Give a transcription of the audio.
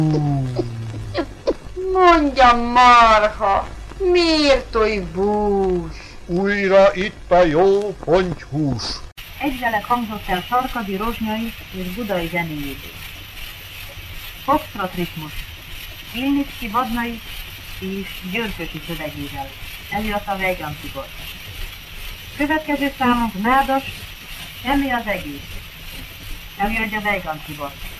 Mondja, marha, miért oly bús? Újra itt a jó pontyhús. Egyvelek hangzott el Sarkadi, Rozsnyai és Budai zenéjéből. Foxtrot ritmus, Illicki, Vadnai és Györkösi szövegével. Előadta Weigan Tibor. Következő számunk Nádas, Semmi az egész. Előadja Weigan Tibor.